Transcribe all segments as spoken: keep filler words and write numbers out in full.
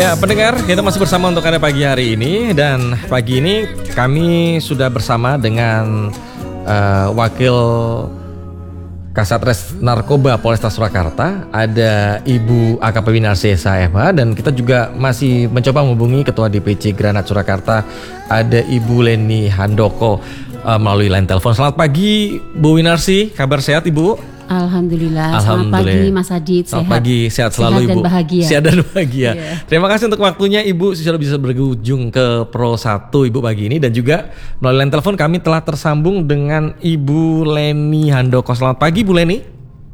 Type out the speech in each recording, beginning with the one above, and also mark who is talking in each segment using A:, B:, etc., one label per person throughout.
A: Ya, pendengar, kita masih bersama untuk Anda pagi hari ini. Dan pagi ini kami sudah bersama dengan uh, Wakil Kasatres Narkoba Polresta Surakarta, ada Ibu A K P Winarsi S H M H. Dan kita juga masih mencoba menghubungi Ketua D P C Granat Surakarta, ada Ibu Leni Handoko uh, melalui line telepon. Selamat pagi Bu Winarsi, kabar sehat Ibu?
B: Alhamdulillah.
A: Alhamdulillah.
B: Selamat pagi Mas Adit.
A: Selamat
B: sehat.
A: pagi, sehat selalu
B: sehat
A: Ibu.
B: Dan bahagia.
A: Sehat dan bahagia.
B: Yeah.
A: Terima kasih untuk waktunya Ibu sudah bisa berkunjung ke Pro satu Ibu pagi ini. Dan juga melalui line telepon kami telah tersambung dengan Ibu Leni Handoko. Selamat pagi Bu Leni.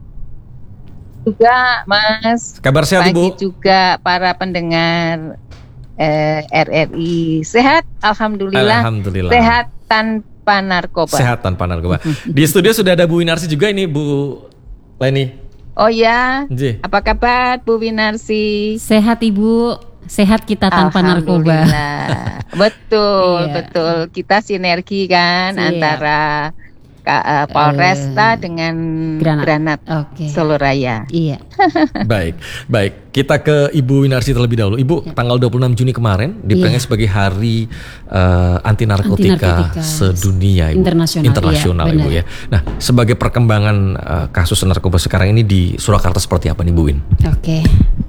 C: Juga Mas.
A: Kabar sehat
C: pagi
A: Ibu?
C: Juga para pendengar eh, R R I sehat. Alhamdulillah.
A: Alhamdulillah.
C: Sehat tanpa narkoba.
A: Sehat tanpa narkoba. Di studio sudah ada Bu Winarsi juga ini Bu Leni.
C: Oh ya.
A: Ji.
C: Apa kabar Bu Winarsi?
B: Sehat Ibu. Sehat kita tanpa narkoba.
C: Betul,
B: Iya.
C: betul. Kita sinergi kan
B: Siap.
C: antara uh, Polresta
B: Uh,
C: dengan
B: Granat.
C: Granat
B: Oke.
C: Solo Raya.
B: Iya.
A: Baik, baik. Kita ke Ibu Winarsi terlebih dahulu. Ibu,
B: Ya.
A: tanggal dua puluh enam Juni kemarin diperingati
B: Iya.
A: sebagai Hari uh, Anti Narkotika
B: Anti-narkotika
A: Sedunia, Ibu.
B: Internasional,
A: Internasional,
B: iya,
A: Ibu
B: benar.
A: ya. Nah, sebagai perkembangan uh, kasus narkoba sekarang ini di Surakarta seperti apa nih Bu Win?
B: Oke.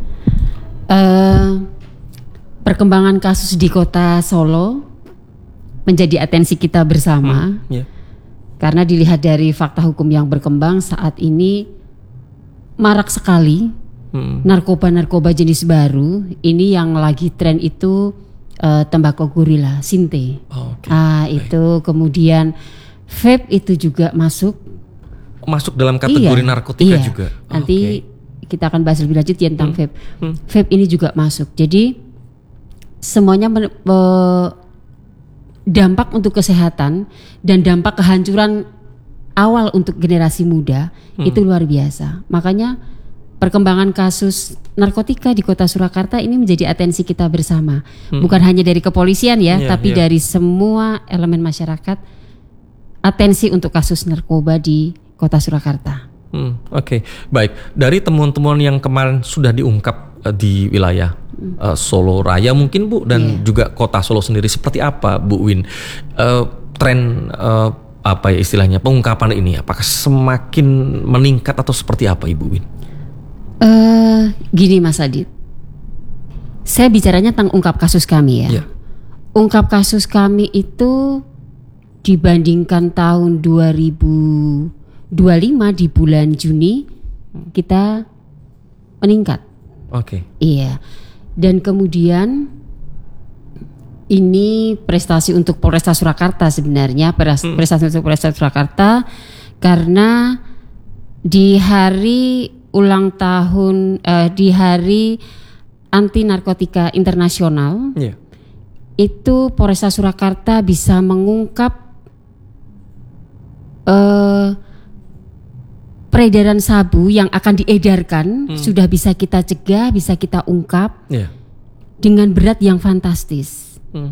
B: Eh, perkembangan kasus di Kota Solo menjadi atensi kita bersama.
A: Hmm, ya.
B: Karena dilihat dari fakta hukum yang berkembang saat ini marak sekali
A: Hmm.
B: narkoba-narkoba jenis baru. Ini yang lagi tren itu uh, tembakau gorila, sinte.
A: Oh, oke.
B: Ah, itu kemudian vape itu juga masuk.
A: Masuk dalam kategori
B: Iya,
A: narkotika
B: iya.
A: juga.
B: Nanti kita akan bahas lebih lanjut ya tentang vape.
A: Hmm.
B: Vape ini juga masuk. Jadi semuanya men- me- dampak untuk kesehatan dan dampak kehancuran awal untuk generasi muda
A: Hmm.
B: itu luar biasa. Makanya perkembangan kasus narkotika di Kota Surakarta ini menjadi atensi kita bersama.
A: Hmm.
B: Bukan hanya dari kepolisian ya,
A: Iya,
B: tapi
A: iya.
B: dari semua elemen masyarakat, atensi untuk kasus narkoba di Kota Surakarta.
A: Hmm, Oke, baik. Dari temuan-temuan yang kemarin sudah diungkap uh, di wilayah uh, Solo Raya mungkin Bu, dan
B: Iya.
A: juga Kota Solo sendiri, seperti apa Bu Win? Uh, tren uh, apa ya istilahnya pengungkapan ini? Apakah semakin meningkat atau seperti apa Ibu Win?
B: Eh, gini Mas Adit, saya bicaranya tentang ungkap kasus kami ya.
A: Iya.
B: Ungkap kasus kami itu dibandingkan tahun dua ribu dua puluh lima di bulan Juni kita meningkat.
A: Oke.
B: Iya. Dan kemudian ini prestasi untuk Polresta Surakarta sebenarnya, pres-
A: Hmm.
B: prestasi untuk Polresta Surakarta karena di hari ulang tahun eh, di hari anti narkotika internasional
A: Iya.
B: itu Polresta Surakarta bisa mengungkap eh, peredaran sabu yang akan diedarkan
A: Hmm.
B: sudah bisa kita cegah, bisa kita ungkap
A: Iya.
B: dengan berat yang fantastis.
A: Hmm.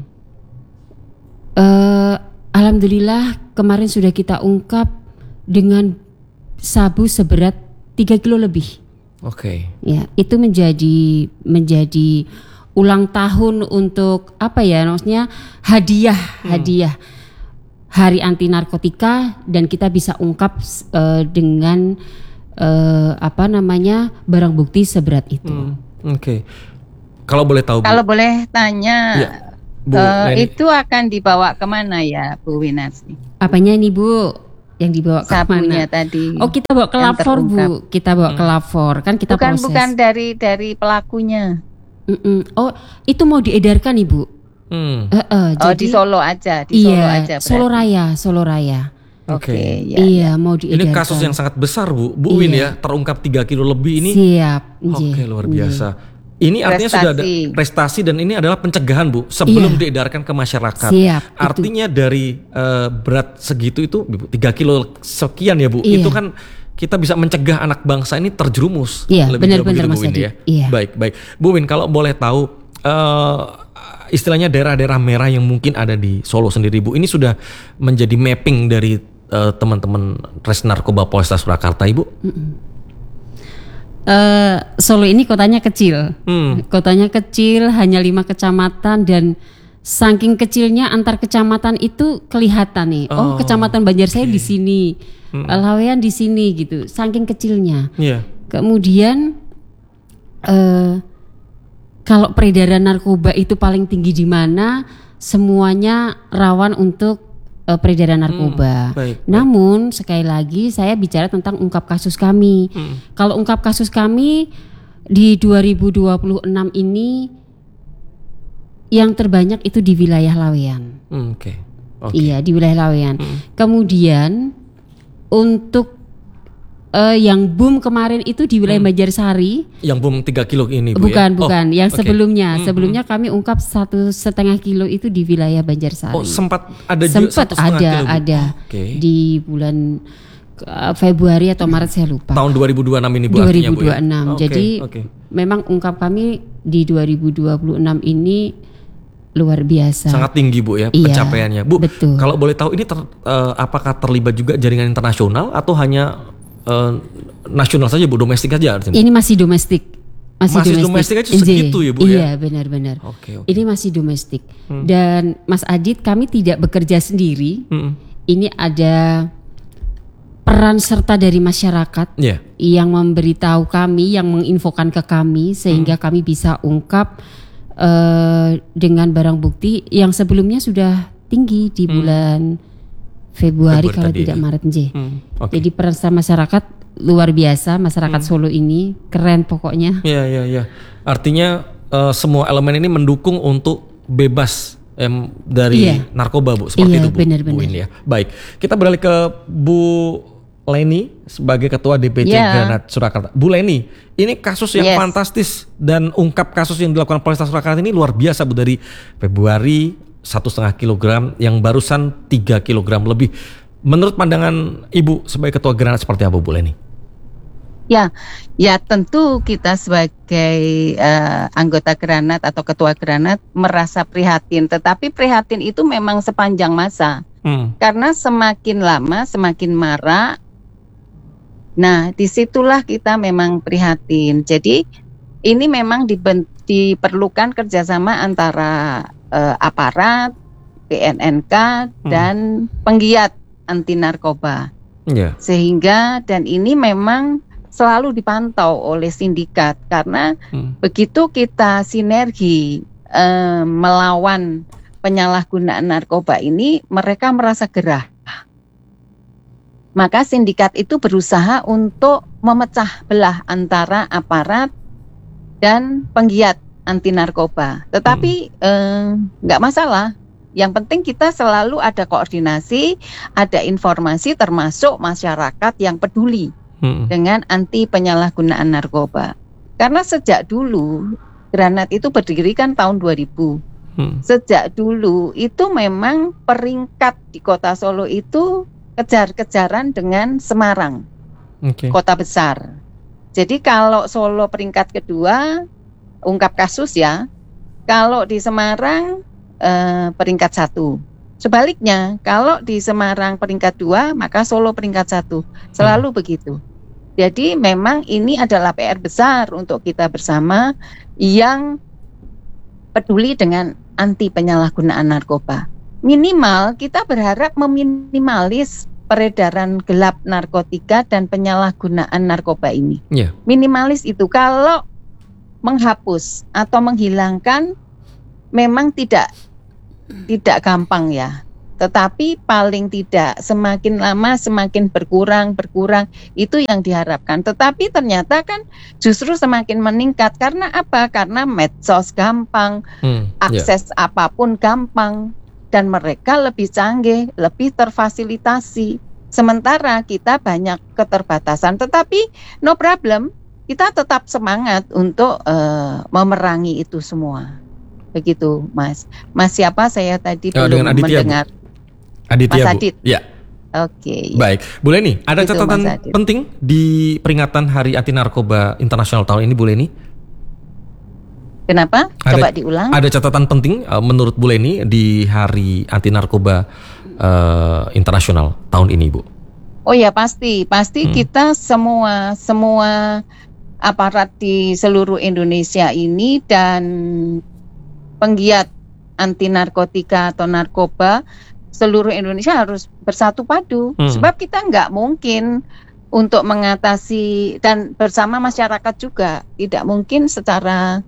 B: Eh, Alhamdulillah kemarin sudah kita ungkap dengan sabu seberat tiga kilo lebih.
A: Oke.
B: Ya, itu menjadi menjadi ulang tahun untuk apa ya, maksudnya hadiah,
A: Hmm.
B: hadiah Hari Anti Narkotika, dan kita bisa ungkap eh, dengan eh, apa namanya barang bukti seberat itu.
A: Hmm. Oke. Kalau boleh tahu Bu.
C: Kalau boleh tanya,
A: Iya. Bu
C: eh,
A: Leni.
C: itu akan dibawa kemana ya Bu Winarsi?
B: Apanya ini Bu? Yang dibawa ke
C: Sabunya
B: mana?
C: tadi.
B: Oh, kita bawa ke
C: yang
B: lapor Bu.
C: terungkap.
B: Kita bawa ke lapor, kan kita
C: bukan
B: proses.
C: bukan dari dari pelakunya.
B: Mm-mm. Oh, itu mau diedarkan Ibu?
A: Hmm.
B: Eh, eh,
C: Oh,
B: jadi
C: di Solo aja, di Solo
B: iya,
C: aja. berarti.
B: Solo Raya, Solo Raya.
A: Oke.
C: Oke, ya.
B: Iya, mau
A: Ini
B: diedarkan.
A: kasus yang sangat besar Bu, Bu Win
B: Iya.
A: ya, terungkap tiga kilo lebih ini.
B: Siap.
A: Oke,
B: nggih,
A: luar
B: nggih.
A: biasa. Ini artinya sudah ada
C: Prestasi.
A: prestasi, dan ini adalah pencegahan Bu, sebelum
B: Iya.
A: diedarkan ke masyarakat.
B: Siap, itu.
A: Artinya dari eh, berat segitu itu tiga kilo sekian ya Bu.
B: Iya.
A: Itu kan kita bisa mencegah anak bangsa ini terjerumus.
B: Iya,
A: Lebih jauh
B: benar-benar,
A: begitu,
B: Mas
A: Bu Win,
B: Adi.
A: ya.
B: Iya.
A: Baik, baik. Bu Win, kalau boleh tahu eh, istilahnya daerah-daerah merah yang mungkin ada di Solo sendiri Bu, ini sudah menjadi mapping dari eh, teman-teman Res Narkoba Polresta Surakarta Ibu?
B: Uh, Solo ini kotanya kecil,
A: Hmm.
B: kotanya kecil, hanya lima kecamatan dan saking kecilnya antar kecamatan itu kelihatan nih. Oh,
A: Oh,
B: kecamatan Banjarsari
A: oke.
B: di sini,
A: Hmm.
B: Laweyan di sini gitu. Saking kecilnya.
A: Iya.
B: Kemudian uh, kalau peredaran narkoba itu paling tinggi di mana? Semuanya rawan untuk uh, peredaran narkoba.
A: Hmm, baik, baik.
B: Namun sekali lagi saya bicara tentang ungkap kasus kami.
A: Hmm.
B: Kalau ungkap kasus kami di dua ribu dua puluh enam ini yang terbanyak itu di wilayah Laweyan.
A: Hmm, Oke. Oke.
B: Iya, di wilayah Laweyan.
A: Hmm.
B: Kemudian untuk uh, yang boom kemarin itu di wilayah Banjarsari.
A: Yang bom tiga kilo ini Bu
B: Bukan,
A: ya?
B: bukan.
A: Oh,
B: Yang
A: oke.
B: sebelumnya,
A: Hmm,
B: sebelumnya kami ungkap satu setengah kilo itu di wilayah Banjarsari.
A: Oh, sempat ada juga
B: Sempat
A: satu setengah
B: ada,
A: kilo, Bu?
B: ada
A: Oke.
B: di bulan uh, Februari atau Maret saya lupa.
A: Tahun dua ribu dua puluh enam ini Bu
B: dua
A: artinya
B: ribu
A: Bu
B: dua puluh
A: ya?
B: enam.
A: Oke,
B: Jadi
A: oke.
B: memang ungkap kami di dua ribu dua puluh enam ini luar biasa.
A: Sangat tinggi Bu ya
B: Iya,
A: pencapaiannya. Bu,
B: betul.
A: kalau boleh tahu ini ter, eh, apakah terlibat juga jaringan internasional atau hanya eh, nasional saja Bu, domestik aja artinya?
B: Ini masih domestik.
A: Masih domestik aja segitu ya, Bu, ya?
B: Iya, benar-benar.
A: Oke, oke.
B: Ini masih domestik. Dan Mas Adit, kami tidak bekerja sendiri.
A: Mm-mm.
B: Ini ada peran serta dari masyarakat
A: Iya.
B: yang memberitahu kami, yang menginfokan ke kami sehingga kami bisa ungkap eh, dengan barang bukti yang sebelumnya sudah tinggi di bulan Februari,
A: Februari
B: kalau
A: tadi
B: tidak
A: ya.
B: Maret nggih.
A: Hmm, oke.
B: Jadi peran serta masyarakat luar biasa, masyarakat Solo ini keren pokoknya.
A: Iya, iya, iya. Artinya eh, semua elemen ini mendukung untuk bebas em, dari
B: Iya.
A: narkoba Bu, seperti
B: Iya,
A: itu Bu.
B: benar-benar.
A: Bu ini ya. Baik, kita beralih ke Bu Leni sebagai Ketua D P C
C: Ya.
A: Granat Surakarta. Bu Leni, ini kasus yang
C: Yes.
A: fantastis dan ungkap kasus yang dilakukan Polresta Surakarta ini luar biasa Bu, dari Februari satu setengah kilogram yang barusan tiga kilogram lebih. Menurut pandangan Ibu sebagai Ketua Granat seperti apa Bu Leni?
C: Ya, ya tentu kita sebagai eh, anggota Granat atau ketua Granat merasa prihatin. Tetapi prihatin itu memang sepanjang masa.
A: Hmm.
C: Karena semakin lama semakin marak. Nah, disitulah kita memang prihatin. Jadi ini memang diben- diperlukan kerjasama antara eh, aparat, B N N K dan penggiat anti narkoba.
A: Iya.
C: Sehingga dan ini memang selalu dipantau oleh sindikat karena
A: Hmm.
C: begitu kita sinergi eh, melawan penyalahgunaan narkoba ini, mereka merasa gerah. Maka sindikat itu berusaha untuk memecah belah antara aparat dan penggiat anti narkoba. Tetapi nggak masalah. Yang penting kita selalu ada koordinasi, ada informasi termasuk masyarakat yang peduli
A: Hmm.
C: dengan anti penyalahgunaan narkoba. Karena sejak dulu Granat itu berdiri kan tahun dua ribu.
A: Hmm.
C: Sejak dulu itu memang peringkat di Kota Solo itu kejar-kejaran dengan Semarang,
A: Oke.
C: kota besar. Jadi kalau Solo peringkat kedua ungkap kasus ya, kalau di Semarang eh, peringkat satu. Sebaliknya, kalau di Semarang peringkat dua, maka Solo peringkat satu. Selalu hmm. begitu. Jadi memang ini adalah P R besar untuk kita bersama yang peduli dengan anti penyalahgunaan narkoba. Minimal kita berharap meminimalis peredaran gelap narkotika dan penyalahgunaan narkoba ini.
A: Yeah.
C: Minimalis itu. Kalau menghapus atau menghilangkan memang tidak tidak gampang ya. Tetapi paling tidak semakin lama semakin berkurang, berkurang, itu yang diharapkan. Tetapi ternyata kan justru semakin meningkat. Karena apa? Karena medsos gampang,
A: Hmm,
C: akses yeah. apapun gampang. Dan mereka lebih canggih, lebih terfasilitasi. Sementara kita banyak keterbatasan. Tetapi no problem, kita tetap semangat untuk uh, memerangi itu semua. Begitu Mas. Mas siapa saya tadi
A: oh,
C: belum
A: Aditya,
C: mendengar.
A: Bu. Aditya,
C: Mas
A: Bu.
C: Adit.
A: Ya.
C: Oke. Ya.
A: Baik, Bu Leni, ada
C: Itu,
A: catatan
C: Mas Adit.
A: penting di peringatan Hari Anti Narkoba Internasional tahun ini, Bu Leni?
C: Kenapa?
A: Ada-
C: Coba diulang.
A: Ada catatan penting uh, menurut Bu Leni di Hari Anti Narkoba uh, Internasional tahun ini, Bu?
C: Oh ya pasti, pasti
A: Hmm.
C: kita semua semua aparat di seluruh Indonesia ini dan penggiat anti narkotika atau narkoba seluruh Indonesia harus bersatu padu. Hmm. Sebab kita nggak mungkin untuk mengatasi, dan bersama masyarakat juga, tidak mungkin secara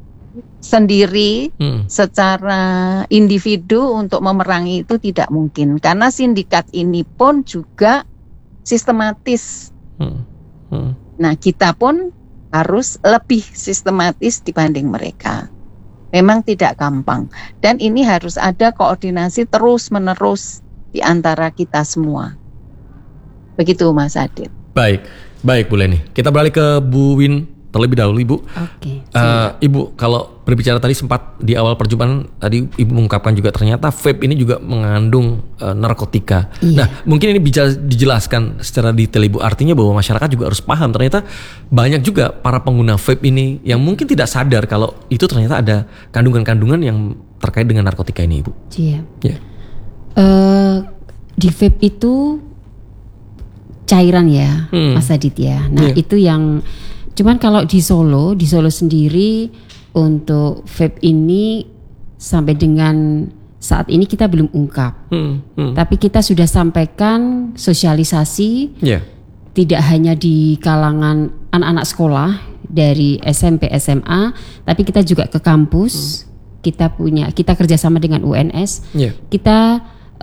C: sendiri, hmm. secara individu untuk memerangi itu tidak mungkin. Karena sindikat ini pun juga sistematis. Hmm. Hmm. Nah, kita pun harus lebih sistematis dibanding mereka. Memang tidak gampang. Dan ini harus ada koordinasi terus-menerus di antara kita semua. Begitu Mas Adit.
A: Baik, baik Bu Leni. Kita beralih ke Bu Win terlebih dahulu Ibu.
B: Oke.
A: Uh, Ibu, kalau berbicara tadi sempat di awal perjumpaan tadi Ibu mengungkapkan juga ternyata vape ini juga mengandung uh, narkotika. Iya. Nah, mungkin ini bisa dijelaskan secara detail Ibu. Artinya bahwa masyarakat juga harus paham ternyata banyak juga para pengguna vape ini yang mungkin tidak sadar kalau itu ternyata ada kandungan-kandungan yang terkait dengan narkotika ini Ibu.
B: Iya.
A: Yeah.
B: Uh, di vape itu cairan ya, hmm. Mas Adit ya. Nah, yeah. itu yang cuman kalau di Solo, di Solo sendiri untuk vape ini sampai dengan saat ini kita belum ungkap. Hmm. Hmm. Tapi kita sudah sampaikan sosialisasi, yeah. tidak hanya di kalangan anak-anak sekolah dari S M P, S M A, tapi kita juga ke kampus. Hmm. Kita punya, kita kerjasama dengan U N S. Yeah. Kita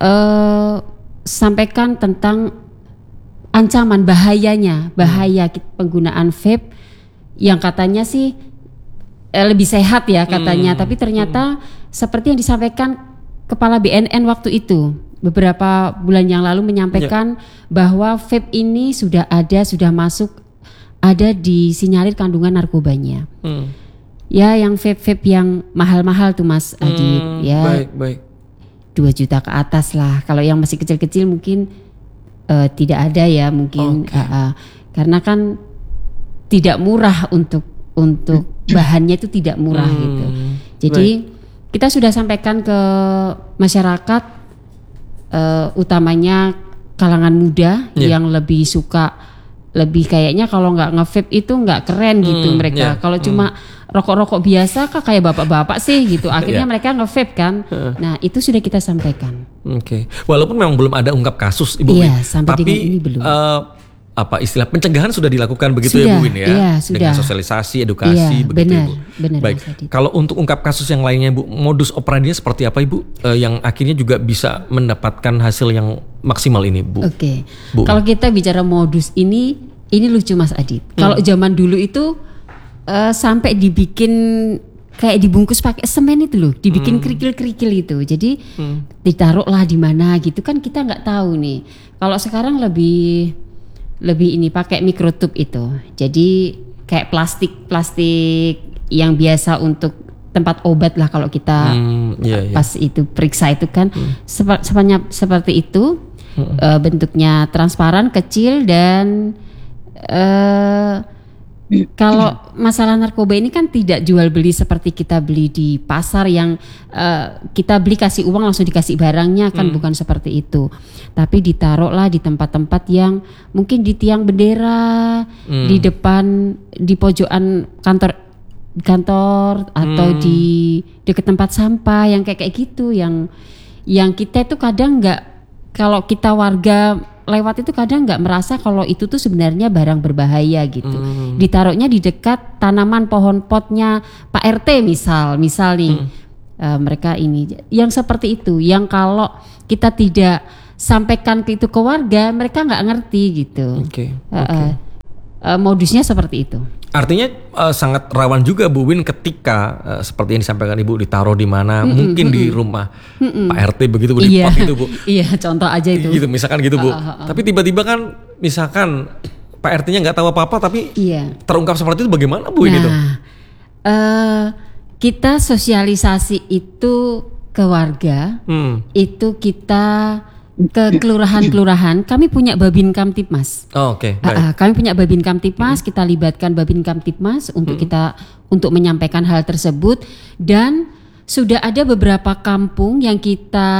B: uh, sampaikan tentang ancaman bahayanya, bahaya hmm. penggunaan vape yang katanya sih eh, lebih sehat ya katanya, hmm. tapi ternyata hmm. seperti yang disampaikan Kepala B N N waktu itu beberapa bulan yang lalu menyampaikan yeah. bahwa vape ini sudah ada, sudah masuk, ada disinyalir kandungan narkobanya. Hmm. Ya, yang vape-vape yang mahal-mahal tuh Mas hmm, Adit, ya.
A: Baik, baik.
B: dua juta ke atas lah. Kalau yang masih kecil-kecil mungkin uh, tidak ada ya mungkin okay. uh, uh, karena kan tidak murah untuk untuk bahannya itu tidak murah hmm, gitu. Jadi baik. Kita sudah sampaikan ke masyarakat uh, utamanya kalangan muda yeah. yang lebih suka, lebih kayaknya kalau nggak nge-vape itu nggak keren hmm, gitu mereka. Yeah. Kalau hmm. cuma rokok-rokok biasa kah kayak bapak-bapak sih gitu. Akhirnya yeah. mereka nge-vape kan. Nah, itu sudah kita sampaikan.
A: Oke. Okay. Walaupun memang belum ada ungkap kasus Ibu
B: Win. Iya,
A: tapi
B: sampai dengan ini belum. Uh,
A: apa istilah pencegahan sudah dilakukan begitu
B: sudah,
A: ya Bu Win ya?
B: Iya, sudah.
A: Dengan sosialisasi, edukasi
B: iya,
A: begitu
B: benar,
A: Ibu.
B: Benar,
A: baik. Kalau untuk ungkap kasus yang lainnya Bu, modus operandinya seperti apa Ibu? Uh, yang akhirnya juga bisa mendapatkan hasil yang maksimal ini Bu.
B: Oke. Okay. Kalau kita bicara modus ini, ini lucu Mas Adit. Hmm. Kalau zaman dulu itu uh, sampai dibikin kayak dibungkus pakai semen itu loh, dibikin hmm. kerikil-kerikil itu. Jadi hmm. ditaruhlah di mana gitu kan kita nggak tahu nih. Kalau sekarang lebih lebih ini pakai mikrotube itu. Jadi kayak plastik-plastik yang biasa untuk tempat obat lah kalau kita hmm, yeah, yeah. pas itu periksa itu kan hmm. sep- sepanjang seperti itu hmm. uh, bentuknya transparan, kecil dan uh, kalau masalah narkoba ini kan tidak jual beli seperti kita beli di pasar yang uh, kita beli kasih uang langsung dikasih barangnya kan hmm. bukan seperti itu. Tapi ditaruhlah di tempat-tempat yang mungkin di tiang bendera, hmm. di depan, di pojokan kantor kantor atau hmm. di dekat tempat sampah yang kayak kayak gitu yang yang kita itu kadang nggak, kalau kita warga lewat itu kadang nggak merasa kalau itu tuh sebenarnya barang berbahaya gitu. Hmm. Ditaruhnya di dekat tanaman pohon potnya Pak R T misal, misal nih hmm. uh, mereka ini yang seperti itu, yang kalau kita tidak sampaikan itu ke warga mereka nggak ngerti gitu.
A: Okay.
B: Uh,
A: okay.
B: uh, uh, modusnya seperti itu.
A: Artinya uh, sangat rawan juga Bu Win ketika uh, seperti yang disampaikan Ibu ditaruh di mana, mm-mm,
B: mm-mm.
A: mungkin di rumah mm-mm. Pak R T begitu Bu, di
B: iya,
A: pot gitu Bu.
B: Iya, contoh aja itu.
A: Gitu, misalkan gitu Bu.
B: Uh, uh, uh.
A: Tapi tiba-tiba kan misalkan Pak R T-nya nggak tahu apa-apa tapi
B: iya.
A: terungkap seperti itu, bagaimana Bu ini tuh?
B: Nah, uh, kita sosialisasi itu ke warga, hmm. itu kita ke kelurahan-kelurahan. Kami punya Babin Kamtipmas.
A: Oh, oke. Okay.
B: Uh, uh, kami punya Babin Kamtipmas. Hmm. Kita libatkan Babin Kamtipmas untuk hmm. kita untuk menyampaikan hal tersebut, dan sudah ada beberapa kampung yang kita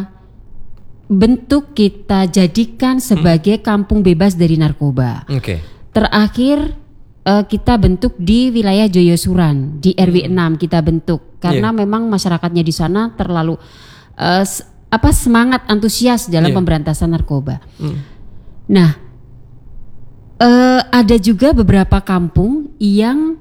B: bentuk, kita jadikan sebagai hmm. kampung bebas dari narkoba.
A: Oke. Okay.
B: Terakhir uh, kita bentuk di wilayah Joyosuran di R W enam kita bentuk karena
A: Yeah.
B: memang masyarakatnya di sana terlalu uh, s- apa semangat antusias dalam
A: Yeah.
B: pemberantasan narkoba.
A: Hmm.
B: Nah, uh, ada juga beberapa kampung yang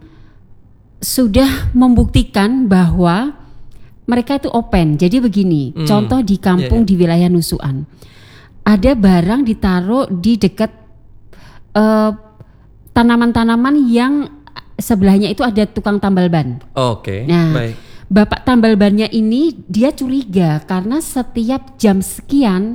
B: sudah membuktikan bahwa mereka itu open. Jadi begini,
A: Hmm.
B: contoh di kampung
A: Yeah, yeah.
B: di wilayah Nusuan, ada barang ditaruh di dekat uh, tanaman-tanaman yang sebelahnya itu ada tukang tambal ban.
A: Oke,
B: Nah,
A: baik.
B: bapak tambal bannya ini dia curiga karena setiap jam sekian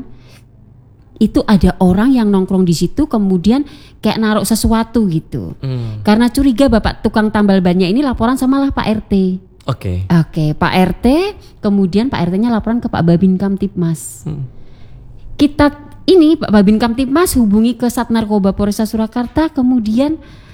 B: itu ada orang yang nongkrong di situ kemudian kayak naruh sesuatu gitu.
A: Hmm.
B: Karena curiga bapak tukang tambal bannya ini laporan sama lah Pak R T.
A: Oke.
B: Oke, Pak R T, kemudian Pak R T-nya laporan ke Pak Babin Kamtibmas.
A: Hmm.
B: Kita ini Pak Babin Kamtibmas hubungi ke Sat Narkoba Polresta Surakarta, kemudian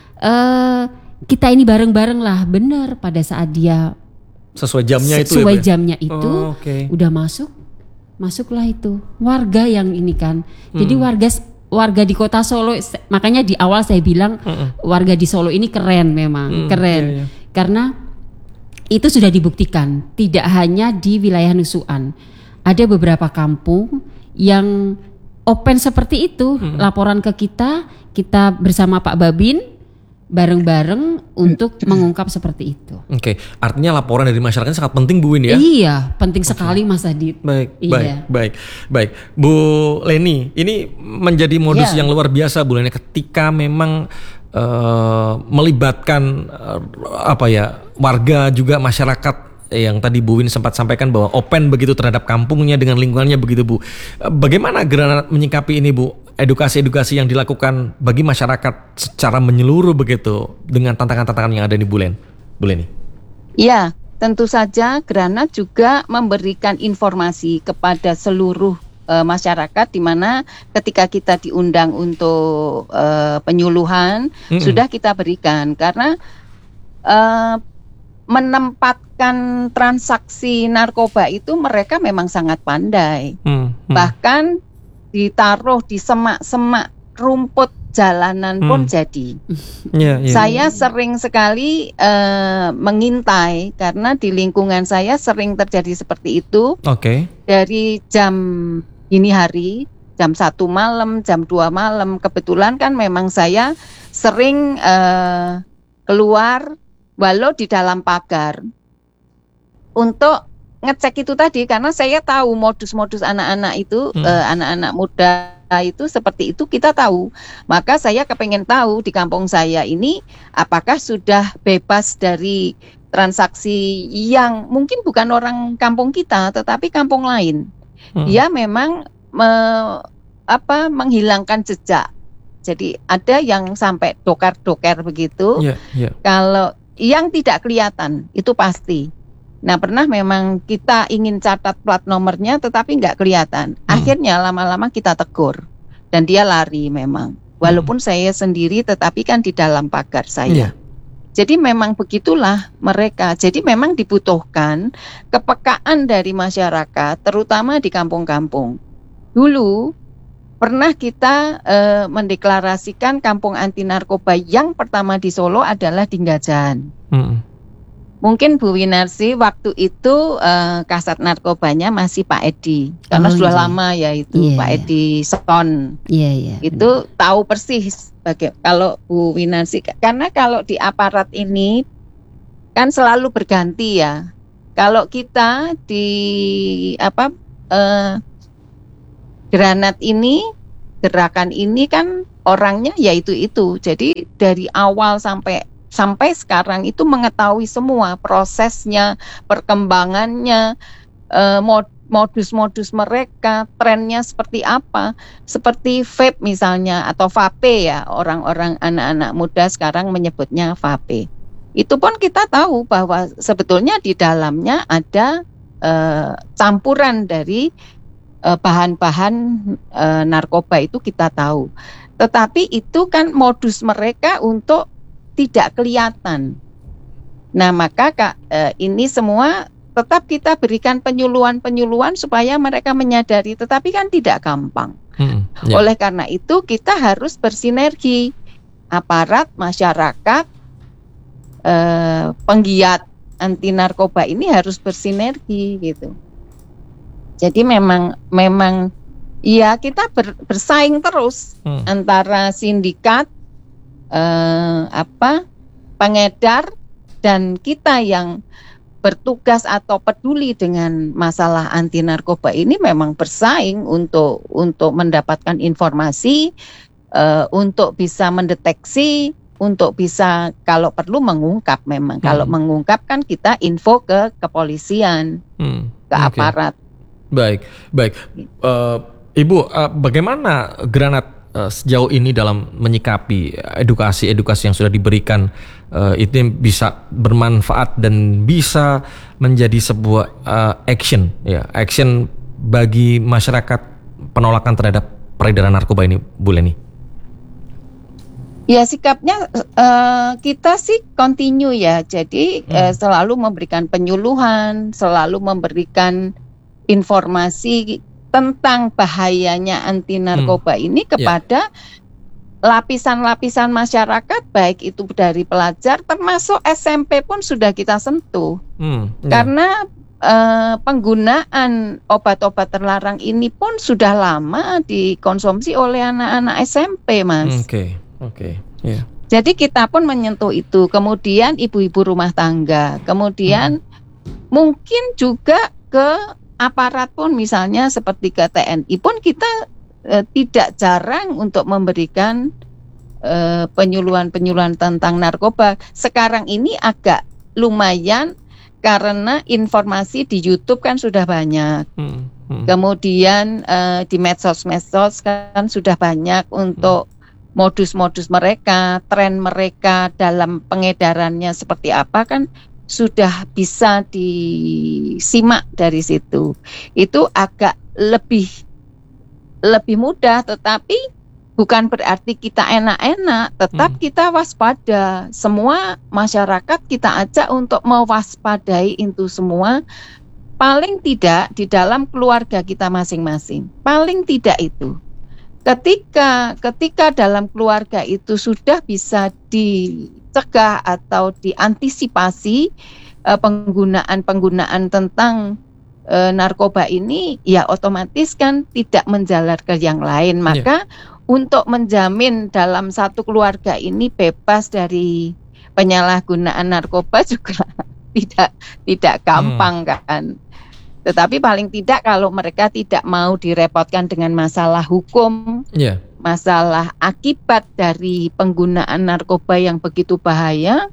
B: eh, kita ini bareng-bareng lah, benar pada saat dia
A: Sesuai jamnya itu ya,
B: sesuai
A: Bu, ya?
B: jamnya itu
A: Oh, oke.
B: udah masuk, masuklah itu warga yang ini kan. Jadi
A: Hmm.
B: warga warga di kota Solo, se- makanya di awal saya bilang
A: Mm-mm.
B: warga di Solo ini keren memang,
A: Hmm,
B: keren
A: iya, iya.
B: karena itu sudah dibuktikan tidak hanya di wilayah Nusuan, ada beberapa kampung yang open seperti itu,
A: Hmm.
B: laporan ke kita, kita bersama Pak Babin bareng-bareng untuk mengungkap seperti itu.
A: Oke, artinya laporan dari masyarakat sangat penting, Bu Win ya.
B: Iya, penting sekali Mas Adit.
A: Baik,
B: Iya.
A: baik, baik, baik. Bu Leni, ini menjadi modus
C: Iya.
A: yang luar biasa, Bu Leni, ketika memang eh, melibatkan eh, apa ya warga juga masyarakat yang tadi Bu Win sempat sampaikan bahwa open begitu terhadap kampungnya dengan lingkungannya begitu, Bu. Eh, Bagaimana Granat menyikapi ini, Bu? Edukasi-edukasi yang dilakukan bagi masyarakat secara menyeluruh begitu dengan tantangan-tantangan yang ada di Bu Len, Bu Leni.
C: Ya, tentu saja Granat juga memberikan informasi kepada seluruh eh, masyarakat di mana ketika kita diundang untuk eh, penyuluhan
A: Mm-mm.
C: sudah kita berikan karena eh, menempatkan transaksi narkoba itu mereka memang sangat pandai.
A: Hmm, hmm.
C: Bahkan ditaruh di semak-semak rumput jalanan pun
A: Hmm.
C: jadi.
A: Iya, iya.
C: Saya sering sekali eh, mengintai karena di lingkungan saya sering terjadi seperti itu
A: Oke.
C: dari jam dini hari, jam satu malam, jam dua malam. Kebetulan kan memang saya sering eh, keluar walau di dalam pagar untuk ngecek itu tadi karena saya tahu modus-modus anak-anak itu,
A: Hmm.
C: eh, anak-anak muda itu seperti itu kita tahu. Maka saya kepengen tahu di kampung saya ini apakah sudah bebas dari transaksi yang mungkin bukan orang kampung kita tetapi kampung lain.
A: Hmm.
C: Dia memang me- apa menghilangkan jejak. Jadi ada yang sampai doker-doker begitu.
A: Iya, iya.
C: Kalau yang tidak kelihatan itu pasti. Nah pernah memang kita ingin catat plat nomornya tetapi nggak kelihatan.
A: Hmm.
C: Akhirnya lama-lama kita tegur dan dia lari memang. Walaupun saya sendiri tetapi kan di dalam pagar saya.
A: Iya.
C: Jadi memang begitulah mereka. Jadi memang dibutuhkan kepekaan dari masyarakat terutama di kampung-kampung. Dulu pernah kita eh, mendeklarasikan kampung anti narkoba yang pertama di Solo adalah di Ngajan.
A: Hmm.
C: Mungkin Bu Winarsi waktu itu eh, kasat narkobanya masih Pak Edi karena
B: Oh,
C: sudah
B: iya.
C: lama ya itu
B: Iya,
C: Pak
B: iya.
C: Edi Son
B: Iya, iya.
C: itu tahu persis baga- kalau Bu Winarsi karena kalau di aparat ini kan selalu berganti ya. Kalau kita di apa eh, Granat ini gerakan ini kan orangnya ya itu itu. Jadi dari awal sampai sampai sekarang itu mengetahui semua prosesnya, perkembangannya, eh, mod- modus-modus mereka, trennya seperti apa. Seperti vape misalnya atau vape ya, orang-orang anak-anak muda sekarang menyebutnya vape. Itu pun kita tahu bahwa sebetulnya di dalamnya ada eh, campuran dari eh, bahan-bahan eh, narkoba itu kita tahu. Tetapi itu kan modus mereka untuk tidak kelihatan. Nah, maka Kak, eh, ini semua tetap kita berikan penyuluhan-penyuluhan supaya mereka menyadari, tetapi kan tidak gampang.
A: Hmm. Ya.
C: Oleh karena itu kita harus bersinergi aparat, masyarakat, eh, penggiat anti narkoba ini harus bersinergi gitu. Jadi memang memang ya kita ber, bersaing terus hmm. antara sindikat, eh, apa, pengedar dan kita yang bertugas atau peduli dengan masalah anti narkoba ini memang bersaing untuk untuk mendapatkan informasi, uh, untuk bisa mendeteksi, untuk bisa kalau perlu mengungkap memang. Hmm. Kalau mengungkap kan kita info ke kepolisian, hmm. ke okay. aparat.
A: Baik, baik. Uh, Ibu, uh, bagaimana Granat uh, sejauh ini dalam menyikapi edukasi-edukasi yang sudah diberikan? Uh, itu bisa bermanfaat dan bisa menjadi sebuah uh, action, ya, action bagi masyarakat penolakan terhadap peredaran narkoba ini, Bu Leni.
C: Ya, sikapnya uh, kita sih continue ya, jadi hmm. uh, selalu memberikan penyuluhan, selalu memberikan informasi tentang bahayanya anti narkoba hmm. ini kepada yeah. lapisan-lapisan masyarakat, baik itu dari pelajar termasuk S M P pun sudah kita sentuh. Hmm, yeah. Karena uh, penggunaan obat-obat terlarang ini pun sudah lama dikonsumsi oleh anak-anak S M P, Mas.
A: Oke, okay, oke, okay, yeah.
C: Jadi kita pun menyentuh itu. Kemudian ibu-ibu rumah tangga, kemudian hmm. mungkin juga ke aparat pun, misalnya seperti ke T N I pun kita Eh, tidak jarang untuk memberikan eh, penyuluhan-penyuluhan tentang narkoba. Sekarang ini agak lumayan karena informasi di YouTube kan sudah banyak. Hmm, hmm. Kemudian eh, di medsos-medsos kan sudah banyak untuk hmm. modus-modus mereka, tren mereka dalam pengedarannya seperti apa kan sudah bisa disimak dari situ. Itu agak lebih lebih mudah, tetapi bukan berarti kita enak-enak, tetap hmm. kita waspada. Semua masyarakat kita ajak untuk mewaspadai itu semua. Paling tidak di dalam keluarga kita masing-masing. Paling tidak itu. Ketika ketika dalam keluarga itu sudah bisa dicegah atau diantisipasi eh, penggunaan-penggunaan tentang E, narkoba ini, ya otomatis kan tidak menjalar ke yang lain. Maka yeah. untuk menjamin dalam satu keluarga ini bebas dari penyalahgunaan narkoba juga tidak tidak gampang hmm. kan. Tetapi paling tidak kalau mereka tidak mau direpotkan dengan masalah hukum, yeah. masalah akibat dari penggunaan narkoba yang begitu bahaya,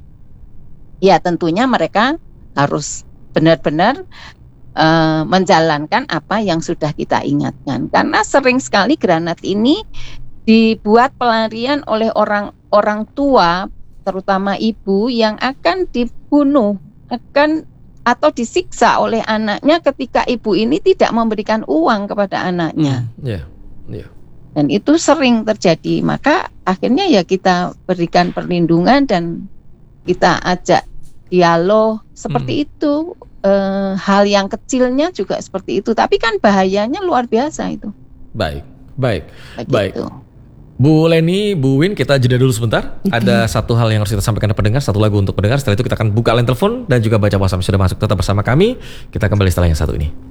C: ya tentunya mereka harus benar-benar Uh, menjalankan apa yang sudah kita ingatkan. Karena sering sekali granat ini dibuat pelarian oleh orang-orang tua, terutama ibu yang akan dibunuh, akan atau disiksa oleh anaknya ketika ibu ini tidak memberikan uang kepada anaknya. Hmm, yeah, yeah. Dan itu sering terjadi. Maka akhirnya ya kita berikan perlindungan dan kita ajak dialog seperti hmm. itu. Uh, hal yang kecilnya juga seperti itu, tapi kan bahayanya luar biasa itu.
A: Baik, baik, Begitu. baik. Bu Leni, Bu Win, kita jeda dulu sebentar. Okay. Ada satu hal yang harus kita sampaikan kepada pendengar, satu lagu untuk pendengar. Setelah itu kita akan buka line telepon dan juga baca WhatsApp yang sudah masuk. Tetap bersama kami. Kita kembali setelah yang satu ini.